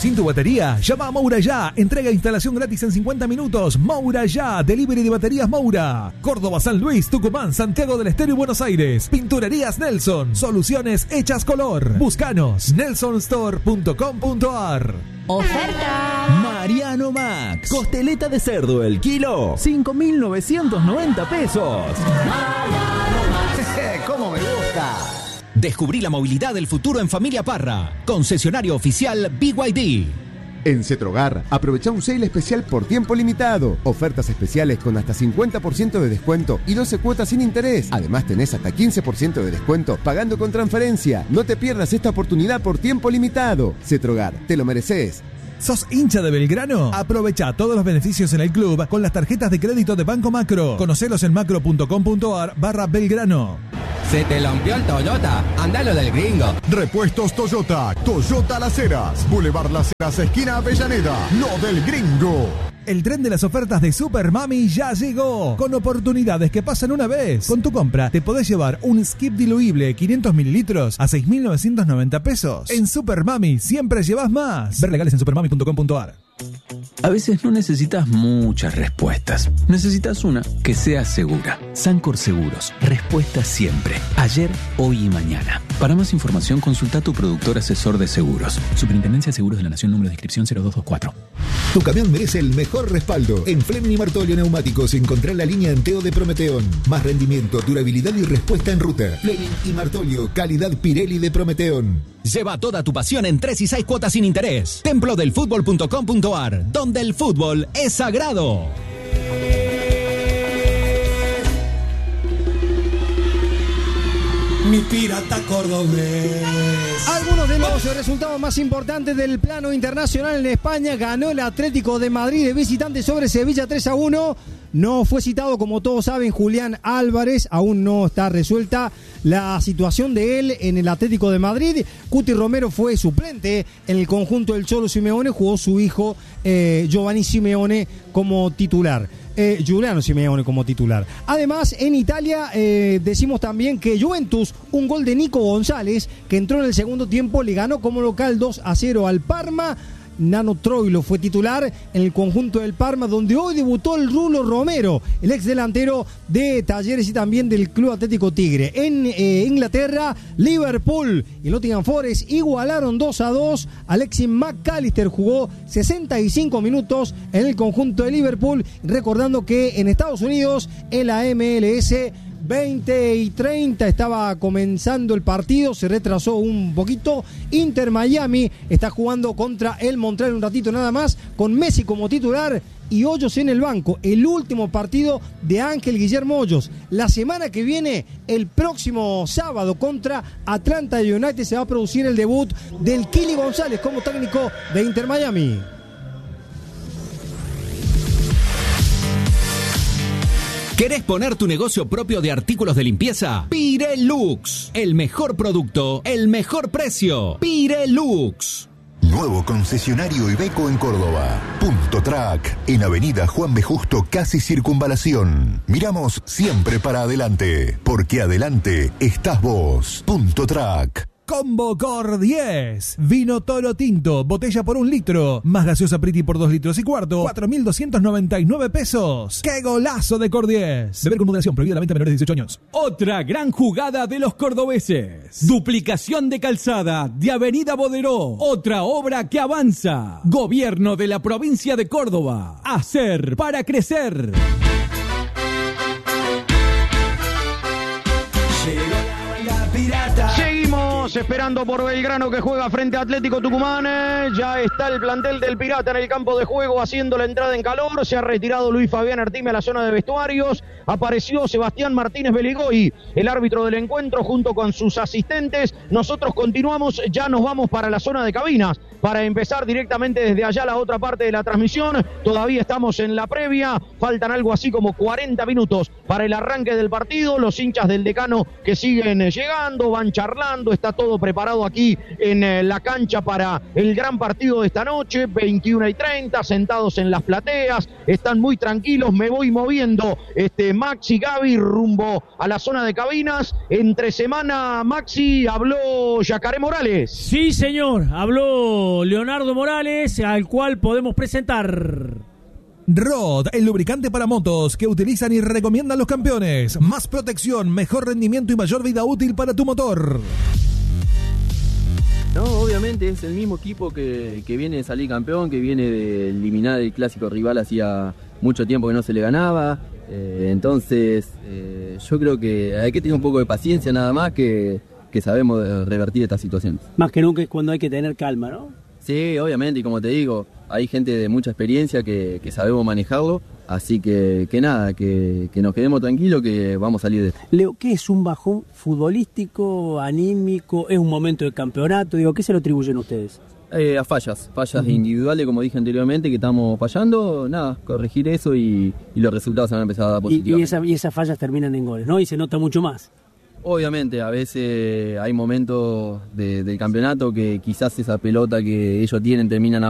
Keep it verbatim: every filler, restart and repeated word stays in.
¿Sin tu batería? Llama a Moura Ya. Entrega e instalación gratis en cincuenta minutos. Moura Ya. Delivery de baterías Moura. Córdoba, San Luis, Tucumán, Santiago del Estero y Buenos Aires. Pinturerías Nelson. Soluciones hechas color. Búscanos. nelsonstore punto com punto ar. ¡Oferta! Mariano Max. Costeleta de cerdo el kilo. cinco mil novecientos noventa pesos. Mariano Max. ¡Cómo me gusta! Descubrí la movilidad del futuro en Familia Parra. Concesionario oficial B Y D. En Cetrogar, aprovecha un sale especial por tiempo limitado. Ofertas especiales con hasta cincuenta por ciento de descuento y doce cuotas sin interés. Además tenés hasta quince por ciento de descuento pagando con transferencia. No te pierdas esta oportunidad por tiempo limitado. Cetrogar, te lo mereces. ¿Sos hincha de Belgrano? Aprovecha todos los beneficios en el club con las tarjetas de crédito de Banco Macro. Conocelos en macro punto com punto ar barra Belgrano. ¿Se te lampió el Toyota? Andalo del Gringo. Repuestos Toyota. Toyota Las Heras. Boulevard Las Heras, esquina Avellaneda. Lo del Gringo. El tren de las ofertas de Super Mami ya llegó, con oportunidades que pasan una vez. Con tu compra te podés llevar un skip diluible quinientos mililitros a seis mil novecientos noventa pesos. En Super Mami siempre llevas más. Ver legales en supermami punto com punto ar. A veces no necesitas muchas respuestas. Necesitas una que sea segura. Sancor Seguros. Respuesta siempre. Ayer, hoy y mañana. Para más información, consulta a tu productor asesor de seguros. Superintendencia de Seguros de la Nación, número de inscripción cero dos dos cuatro. Tu camión merece el mejor respaldo. En Fleming y Martolio Neumáticos encontrá la línea Anteo de Prometeón. Más rendimiento, durabilidad y respuesta en ruta. Fleming y Martolio, calidad Pirelli de Prometeón. Lleva toda tu pasión en tres y seis cuotas sin interés. templo del fútbol punto com punto ar, donde el fútbol es sagrado. Mi pirata cordobés. Algunos de los resultados más importantes del plano internacional en España. Ganó el Atlético de Madrid de visitante sobre Sevilla tres a uno. No fue citado, como todos saben, Julián Álvarez. Aún no está resuelta la situación de él en el Atlético de Madrid. Cuti Romero fue suplente en el conjunto del Cholo Simeone. Jugó su hijo eh, Giovanni Simeone como titular. Eh, Giuliano Simeone como titular. Además, en Italia eh, decimos también que Juventus, un gol de Nico González, que entró en el segundo tiempo, le ganó como local dos a cero al Parma. Nano Troilo fue titular en el conjunto del Parma, donde hoy debutó el Rulo Romero, el ex delantero de Talleres y también del Club Atlético Tigre. En eh, Inglaterra, Liverpool y Nottingham Forest igualaron dos a dos. Alexis McAllister jugó sesenta y cinco minutos en el conjunto de Liverpool, recordando que en Estados Unidos, en la M L S, veinte y treinta estaba comenzando el partido, se retrasó un poquito. Inter Miami está jugando contra el Montreal un ratito nada más, con Messi como titular y Hoyos en el banco. El último partido de Ángel Guillermo Hoyos. La semana que viene, el próximo sábado, contra Atlanta United, se va a producir el debut del Kili González como técnico de Inter Miami. ¿Querés poner tu negocio propio de artículos de limpieza? Pirelux. El mejor producto, el mejor precio. Pirelux. Nuevo concesionario Iveco en Córdoba. Punto Track, en Avenida Juan B. Justo, casi Circunvalación. Miramos siempre para adelante, porque adelante estás vos. Punto Track. Combo Cor diez. Vino Toro Tinto, botella por un litro. Más gaseosa Priti por dos litros y cuarto. cuatro mil doscientos noventa y nueve pesos. ¡Qué golazo de Cor diez! Beber con moderación, prohibida la venta a menores de dieciocho años. Otra gran jugada de los cordobeses. Duplicación de calzada de Avenida Boderó. Otra obra que avanza. Gobierno de la provincia de Córdoba. Hacer para crecer. Seguimos esperando por Belgrano, que juega frente a Atlético Tucumán. Ya está el plantel del Pirata en el campo de juego haciendo la entrada en calor. Se ha retirado Luis Fabián Artime a la zona de vestuarios. Apareció Sebastián Martínez Beligoy, el árbitro del encuentro, junto con sus asistentes. Nosotros continuamos, ya nos vamos para la zona de cabinas para empezar directamente desde allá la otra parte de la transmisión. Todavía estamos en la previa, faltan algo así como cuarenta minutos para el arranque del partido. Los hinchas del Decano que siguen llegando, van charlando, está todo preparado aquí en eh, la cancha para el gran partido de esta noche, veintiuna y treinta, sentados en las plateas, están muy tranquilos, me voy moviendo, este, Maxi, Gaby, rumbo a la zona de cabinas. Entre semana, Maxi, habló Yacaré Morales. Sí, señor, habló Leonardo Morales, al cual podemos presentar. Rod, el lubricante para motos que utilizan y recomiendan los campeones. Más protección, mejor rendimiento y mayor vida útil para tu motor. No, obviamente es el mismo equipo que, que viene de salir campeón, que viene de eliminar el clásico rival hacía mucho tiempo que no se le ganaba. Eh, entonces, eh, yo creo que hay que tener un poco de paciencia nada más, que, que sabemos revertir esta situación. Más que nunca es cuando hay que tener calma, ¿no? Sí, obviamente, y como te digo, hay gente de mucha experiencia que, que sabemos manejarlo, así que, que nada, que, que nos quedemos tranquilos, que vamos a salir de esto. Leo, ¿qué es un bajón futbolístico, anímico? ¿Es un momento de campeonato? Digo, ¿qué se lo atribuyen ustedes? Eh, a fallas, fallas uh-huh. individuales, como dije anteriormente, que estamos fallando, nada, corregir eso y, y los resultados se van a empezar a dar positivos. Y, y, esa, y esas fallas terminan en goles, ¿no? Y se nota mucho más. Obviamente, a veces hay momentos de, del campeonato que quizás esa pelota que ellos tienen terminan a,